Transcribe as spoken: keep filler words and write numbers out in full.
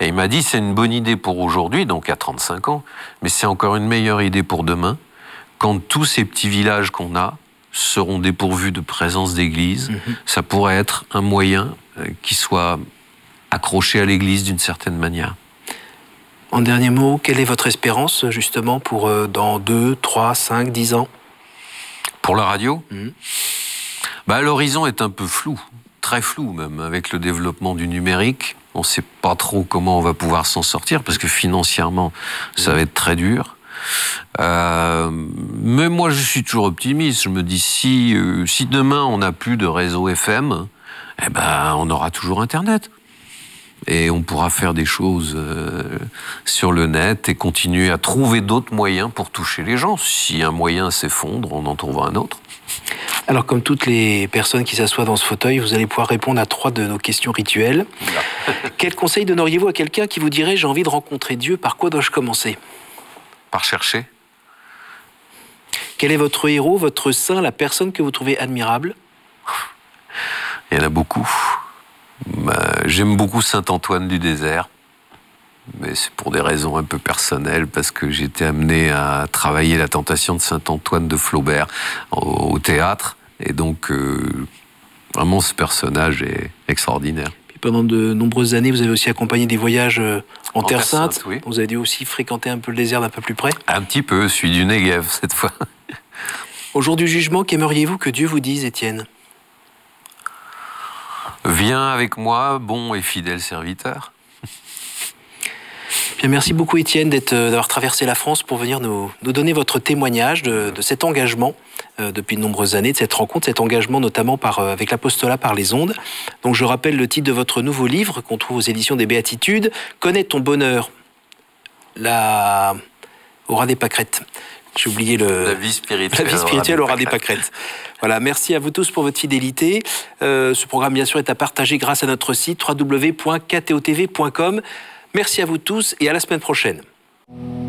Et il m'a dit, c'est une bonne idée pour aujourd'hui, donc à trente-cinq ans, mais c'est encore une meilleure idée pour demain, quand tous ces petits villages qu'on a seront dépourvus de présence d'église. Mmh. Ça pourrait être un moyen qui soit accroché à l'église d'une certaine manière. En dernier mot, quelle est votre espérance, justement, pour euh, dans deux, trois, cinq, dix ans? Pour la radio, mmh. bah, l'horizon est un peu flou, très flou même, avec le développement du numérique. On ne sait pas trop comment on va pouvoir s'en sortir, parce que financièrement, mmh. ça va être très dur. Euh, mais moi, je suis toujours optimiste. Je me dis, si, euh, si demain, on n'a plus de réseau F M, eh ben, on aura toujours Internet. Et on pourra faire des choses euh, sur le net et continuer à trouver d'autres moyens pour toucher les gens. Si un moyen s'effondre, on en trouvera un autre. Alors, comme toutes les personnes qui s'assoient dans ce fauteuil, vous allez pouvoir répondre à trois de nos questions rituelles. Quel conseil donneriez-vous à quelqu'un qui vous dirait « J'ai envie de rencontrer Dieu, par quoi dois-je commencer ?» Par chercher. Quel est votre héros, votre saint, la personne que vous trouvez admirable? Il y en a beaucoup. J'aime beaucoup Saint-Antoine du Désert, mais c'est pour des raisons un peu personnelles, parce que j'ai été amené à travailler la Tentation de Saint-Antoine de Flaubert au, au théâtre, et donc euh, vraiment ce personnage est extraordinaire. Puis pendant de nombreuses années, vous avez aussi accompagné des voyages en, en Terre, Terre Sainte. Sainte, oui. Vous avez dû aussi fréquenter un peu le désert d'un peu plus près? Un petit peu, celui du Negev cette fois. Au jour du jugement, qu'aimeriez-vous que Dieu vous dise, Étienne? Viens avec moi, bon et fidèle serviteur. Bien, merci beaucoup, Étienne, d'avoir traversé la France pour venir nous, nous donner votre témoignage de, de cet engagement euh, depuis de nombreuses années, de cette rencontre, cet engagement notamment par, euh, avec l'apostolat par les ondes. Donc, je rappelle le titre de votre nouveau livre qu'on trouve aux éditions des Béatitudes, « Connais ton bonheur, la... au ras des pâquerettes ». J'ai oublié le... La vie spirituelle, La vie spirituelle au ras des pâquerettes. Voilà, merci à vous tous pour votre fidélité. Euh, ce programme, bien sûr, est à partager grâce à notre site w w w point k t o t v point com. Merci à vous tous et à la semaine prochaine.